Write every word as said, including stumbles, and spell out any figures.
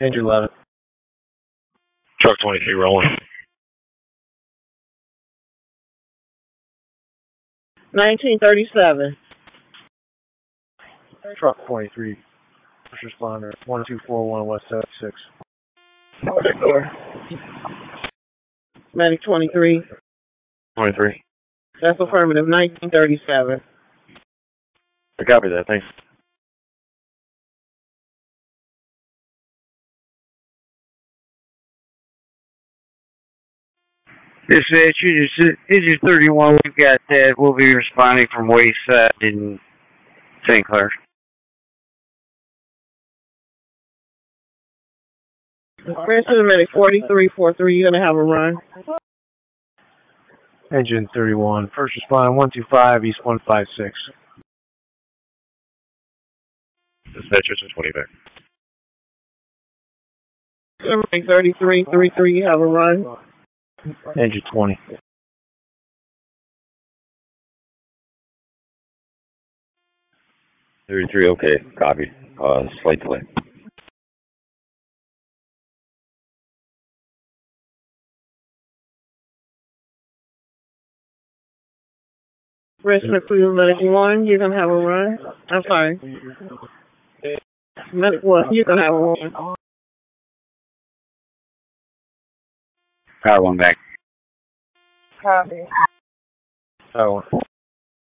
Engine eleven. Truck twenty-three rolling. nineteen thirty-seven. Truck twenty-three. First responder, one two four one West seventy-six. Medic twenty-three. twenty-three. That's affirmative, nineteen thirty-seven. I copy that, thanks. Dispatch, this is thirty-one. We've got that. We'll be responding from Wayside in Saint Clair. Princeton Medic forty-three forty-three, you're going to have a run. Engine thirty-one. First responder, one two five East one five six. Dispatchers are twenty back. Medic thirty-three thirty-three, you have a run. Engine twenty. thirty-three, okay. Copy. Uh, slight delay. Princeton Cleveland Medic one, you're going to have a run. I'm sorry. Medic one, you're going to have a run. Power one back. Copy. Oh.